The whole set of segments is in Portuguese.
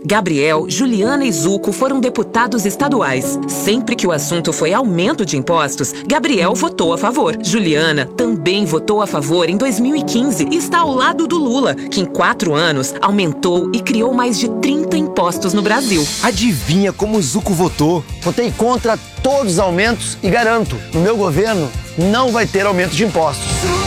Gabriel, Juliana e Zuco foram deputados estaduais. Sempre que o assunto foi aumento de impostos, Gabriel votou a favor. Juliana também votou a favor em 2015 e está ao lado do Lula, que em 4 anos aumentou e criou mais de 30 impostos no Brasil. Adivinha como o Zuco votou? Votei contra todos os aumentos e garanto, no meu governo não vai ter aumento de impostos.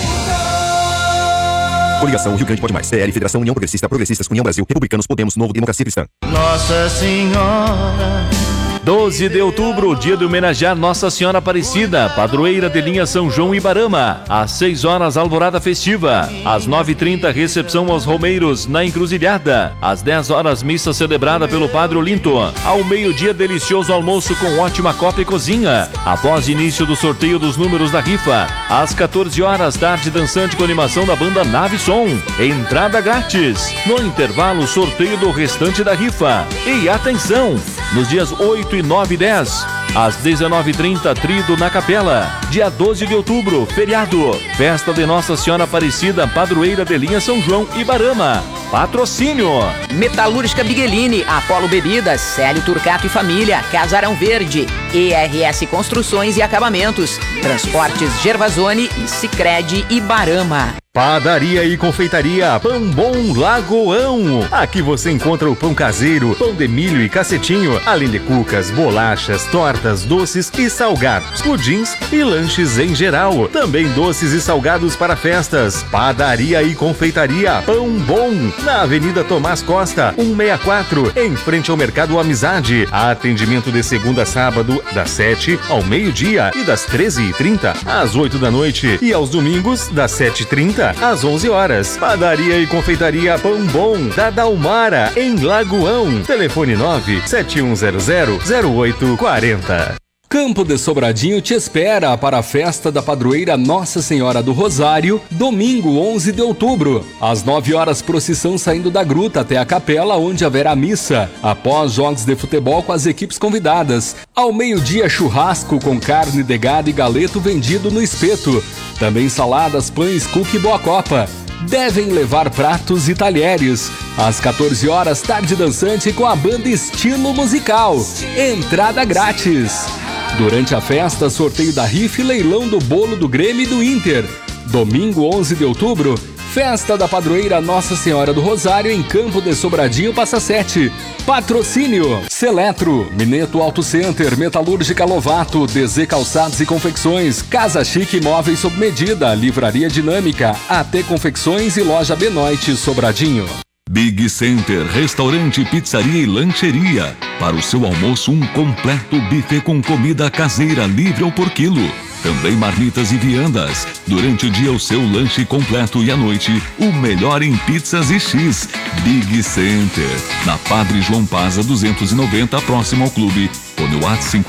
Coligação Rio Grande Pode Mais. PL, Federação União Progressista, Progressistas, União Brasil, Republicanos, Podemos, Novo, Democracia Cristã. Nossa Senhora. 12 de outubro, dia de homenagear Nossa Senhora Aparecida, padroeira de linha São João e Barama. Às 6 horas, alvorada festiva. Às 9h30, recepção aos romeiros na Encruzilhada. Às 10 horas, missa celebrada pelo Padre Olinto. Ao meio-dia, delicioso almoço com ótima copa e cozinha. Após início do sorteio dos números da rifa. Às 14 horas, tarde dançante com animação da banda Nave Som. Entrada grátis. No intervalo, sorteio do restante da rifa. E atenção, nos dias 8 e 9 e 10, às 19h30, Trido na Capela. Dia 12 de outubro, feriado. Festa de Nossa Senhora Aparecida, padroeira de linha São João e Barama. Patrocínio: Metalúrgica Miguelini, Apolo Bebidas, Célio Turcato e Família, Casarão Verde, ERS Construções e Acabamentos, Transportes Gervasoni e Sicredi e Barama. Padaria e confeitaria Pão Bom Lagoão. Aqui você encontra o pão caseiro, pão de milho e cacetinho, além de cucas, bolachas, tortas, doces e salgados, pudins e lanches em geral. Também doces e salgados para festas. Padaria e confeitaria Pão Bom, na Avenida Tomás Costa, 164, em frente ao Mercado Amizade. Atendimento de segunda a sábado, das 7 ao meio-dia e das 13h30 às 8 da noite. E aos domingos, das 7h30 às 11 horas. Padaria e confeitaria Pão Bom, da Dalmara, em Lagoão. Telefone 971000840. Campo de Sobradinho te espera para a festa da padroeira Nossa Senhora do Rosário, domingo 11 de outubro. Às 9 horas, procissão saindo da gruta até a capela, onde haverá missa. Após jogos de futebol com as equipes convidadas. Ao meio-dia, churrasco com carne de gado e galeto vendido no espeto. Também saladas, pães, cookie e boa copa. Devem levar pratos e talheres. Às 14 horas, tarde dançante com a banda Estilo Musical. Entrada grátis. Durante a festa, sorteio da rifa e leilão do bolo do Grêmio e do Inter. Domingo 11 de outubro, festa da padroeira Nossa Senhora do Rosário em Campo de Sobradinho, Passa 7. Patrocínio: Seletro, Mineto Auto Center, Metalúrgica Lovato, DZ Calçados e Confecções, Casa Chique Móveis sob medida, Livraria Dinâmica, AT Confecções e Loja Benoite Sobradinho. Big Center, restaurante, pizzaria e lancheria. Para o seu almoço, um completo buffet com comida caseira livre ou por quilo. Também marmitas e viandas. Durante o dia, o seu lanche completo e à noite, o melhor em pizzas e X. Big Center, na Padre João Paza 290, próximo ao clube. Fone WhatsApp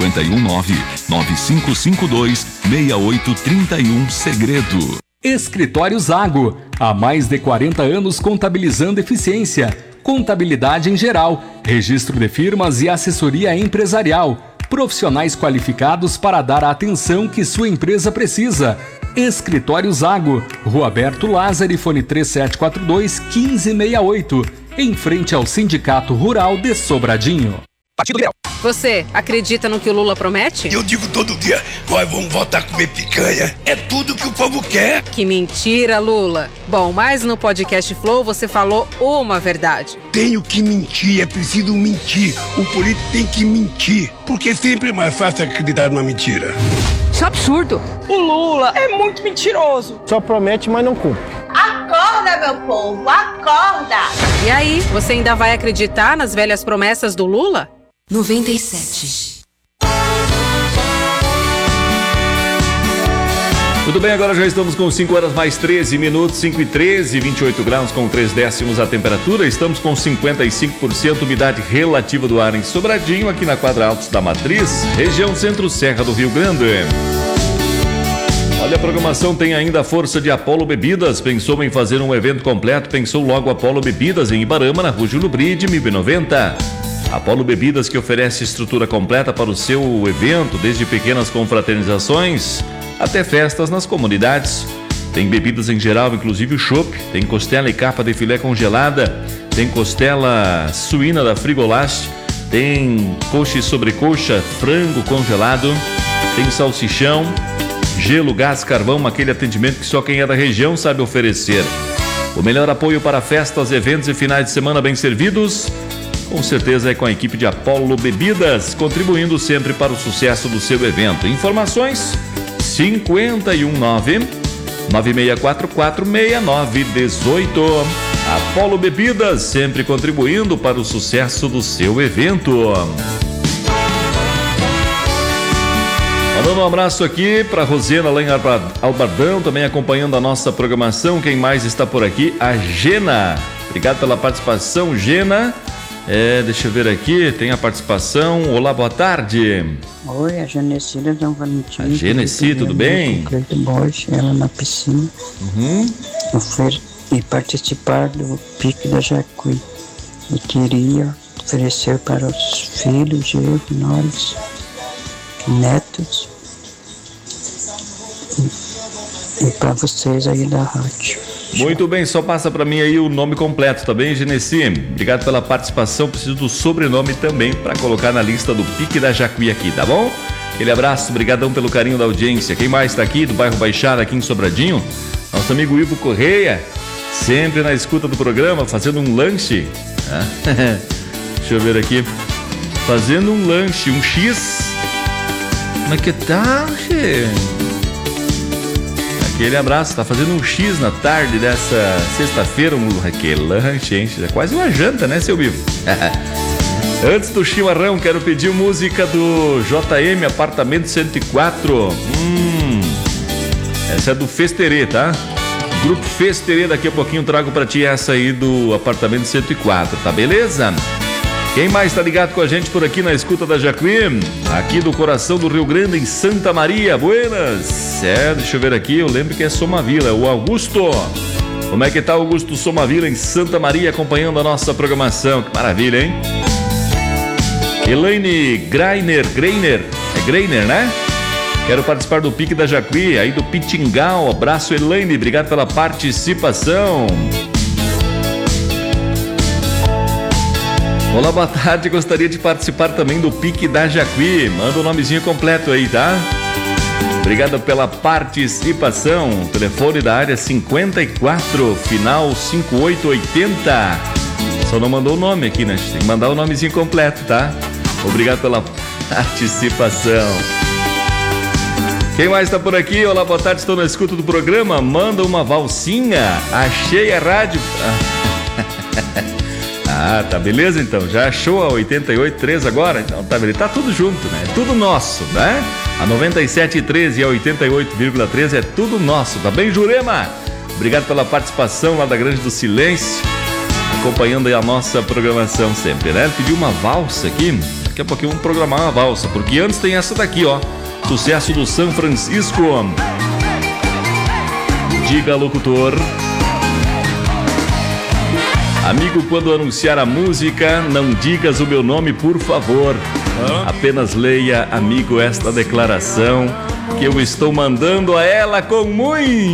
519-9552-6831, Segredo. Escritório Zago, há mais de 40 anos contabilizando eficiência, contabilidade em geral, registro de firmas e assessoria empresarial. Profissionais qualificados para dar a atenção que sua empresa precisa. Escritório Zago, Rua Berto Lázaro, fone 3742-1568, em frente ao Sindicato Rural de Sobradinho. Partido Liberal. Você acredita no que o Lula promete? Eu digo todo dia, nós vamos voltar a comer picanha. É tudo que o povo quer. Que mentira, Lula. Bom, mas no podcast Flow você falou uma verdade. Tenho que mentir, é preciso mentir. O político tem que mentir, porque sempre é mais fácil acreditar numa mentira. Isso é absurdo. O Lula é muito mentiroso. Só promete, mas não cumpre. Acorda, meu povo, acorda! E aí, você ainda vai acreditar nas velhas promessas do Lula? 97. Tudo bem, agora já estamos com 5 horas mais 13 minutos, 5h13, 28 graus com 3 décimos a temperatura. Estamos com 55% umidade relativa do ar em Sobradinho, aqui na Quadra Altos da Matriz, região Centro-Serra do Rio Grande. Olha, a programação tem ainda a força de Apolo Bebidas. Pensou em fazer um evento completo? Pensou logo Apolo Bebidas em Ibarama, na Rua Júlio Bride, 1090. Apolo Bebidas, que oferece estrutura completa para o seu evento, desde pequenas confraternizações até festas nas comunidades. Tem bebidas em geral, inclusive o chopp, tem costela e capa de filé congelada, tem costela suína da Frigolast, tem coxa e sobrecoxa, frango congelado, tem salsichão, gelo, gás, carvão, aquele atendimento que só quem é da região sabe oferecer. O melhor apoio para festas, eventos e finais de semana bem servidos, com certeza é com a equipe de Apolo Bebidas, contribuindo sempre para o sucesso do seu evento. Informações 519-9644-6918. Apolo Bebidas, sempre contribuindo para o sucesso do seu evento. Mandando um abraço aqui para Rosena lá em Albardão, também acompanhando a nossa programação. Quem mais está por aqui? A Gena. Obrigado pela participação, Gena. Deixa eu ver aqui, tem a participação. Olá, boa tarde. Oi, a Genesi da São Valentim. A Genesi, tudo bem? Ela na piscina. E participar do Pique da Jacuí. E queria oferecer para os filhos, eu, nós, netos, e para vocês aí da rádio. Muito bem, só passa para mim aí o nome completo, tá bem, Genesi? Obrigado pela participação, preciso do sobrenome também para colocar na lista do Pique da Jacuí aqui, tá bom? Aquele abraço, brigadão pelo carinho da audiência. Quem mais está aqui do bairro Baixada, aqui em Sobradinho? Nosso amigo Ivo Correia, sempre na escuta do programa, fazendo um lanche. Deixa eu ver aqui. Fazendo um lanche, um X. Como é que tá, gente? Aquele abraço, tá fazendo um X na tarde dessa sexta-feira, aquele lanche, hein? É quase uma janta, né, seu Bivo? Antes do chimarrão, quero pedir música do JM, Apartamento 104. Essa é do Festerê, tá? Grupo Festerê, daqui a pouquinho trago pra ti essa aí do Apartamento 104, tá beleza? Quem mais tá ligado com a gente por aqui na escuta da Jacuí? Aqui do coração do Rio Grande, em Santa Maria, buenas. Deixa eu ver aqui, eu lembro que é Somavila, o Augusto. Como é que tá Augusto Somavila em Santa Maria, acompanhando a nossa programação? Que maravilha, hein? Elaine Greiner, é Greiner, né? Quero participar do Pique da Jacuí, aí do Pitingal. Abraço, Elaine, obrigado pela participação. Olá, boa tarde, gostaria de participar também do Pique da Jacuí. Manda o nomezinho completo aí, tá? Obrigado pela participação. Telefone da área 54, final 5880. Só não mandou o nome aqui, né? Tem que mandar o nomezinho completo, tá? Obrigado pela participação. Quem mais está por aqui? Olá, boa tarde, estou na escuta do programa. Manda uma valsinha. Achei a rádio. Tá beleza então, já achou a 88.3 agora? Então tá beleza, tá tudo junto, né? Tudo nosso, né? A 97.3 e a 88,3 é tudo nosso, tá bem, Jurema? Obrigado pela participação lá da Grande do Silêncio, acompanhando aí a nossa programação sempre, né? Pediu uma valsa aqui, daqui a pouquinho vamos programar uma valsa, porque antes tem essa daqui, ó, sucesso do São Francisco. Diga, locutor. Amigo, quando anunciar a música, não digas o meu nome, por favor. Apenas leia, amigo, esta declaração que eu estou mandando a ela com muito